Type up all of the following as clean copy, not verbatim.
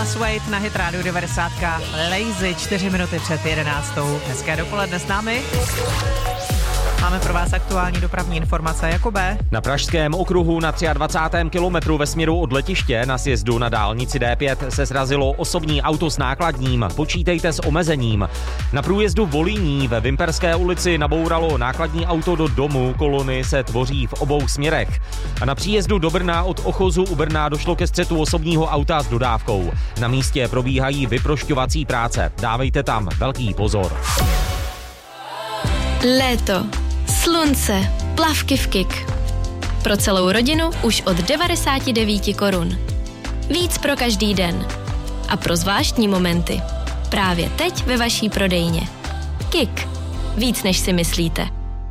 Wait na Hit Radio 90. Lazy 4 minuty před 11. Hezké dopoledne s námi. Máme pro vás aktuální dopravní informace. Jakube? Na Pražském okruhu na 23. kilometru ve směru od letiště na sjezdu na dálnici D5 se srazilo osobní auto s nákladním. Počítejte s omezením. Na průjezdu Volíní ve Vimperské ulici nabouralo nákladní auto do domu. Kolony se tvoří v obou směrech. A na příjezdu do Brna od Ochozu u Brna došlo ke střetu osobního auta s dodávkou. Na místě probíhají vyprošťovací práce. Dávejte tam velký pozor. Léto, slunce, plavky v KIK. Pro celou rodinu už od 99 korun. Víc pro každý den. A pro zvláštní momenty. Právě teď ve vaší prodejně. KIK. Víc než si myslíte.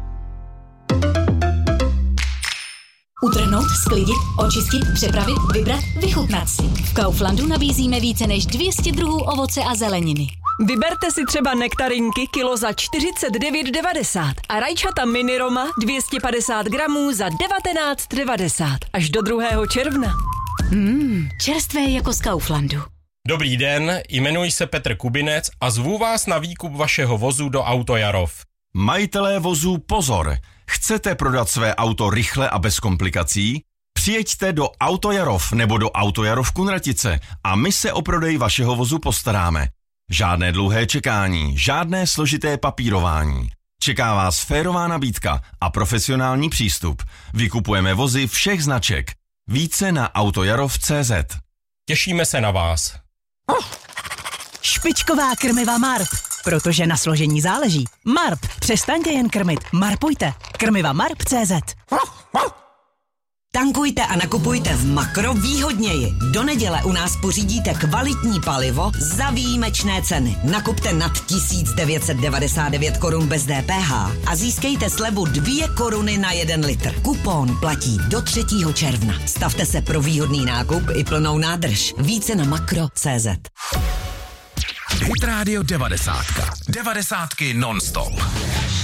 Utrhnout, sklidit, očistit, přepravit, vybrat, vychutnat si. V Kauflandu nabízíme více než 200 druhů ovoce a zeleniny. Vyberte si třeba nektarinky kilo za 49,90 a rajčata mini Roma 250 gramů za 19,90 až do 2. června. Čerstvé jako z Kauflandu. Dobrý den, jmenuji se Petr Kubinec a zvu vás na výkup vašeho vozu do Auto Jarov. Majitelé vozů pozor! Chcete prodat své auto rychle a bez komplikací? Přijeďte do Auto Jarov nebo do Auto Jarov Kunratice a my se o prodej vašeho vozu postaráme. Žádné dlouhé čekání, žádné složité papírování. Čeká vás férová nabídka a profesionální přístup. Vykupujeme vozy všech značek. Více na autojarov.cz. Těšíme se na vás. Špičková krmiva Marp, protože na složení záleží. Marp, přestaňte jen krmit, marpujte. Krmiva Marp.cz. Tankujte a nakupujte v Makro výhodněji. Do neděle u nás pořídíte kvalitní palivo za výjimečné ceny. Nakupte nad 1999 korun bez DPH a získejte slevu 2 koruny na 1 litr. Kupon platí do 3. června. Stavte se pro výhodný nákup i plnou nádrž. Více na makro.cz. Hit Radio 90. 90 non-stop.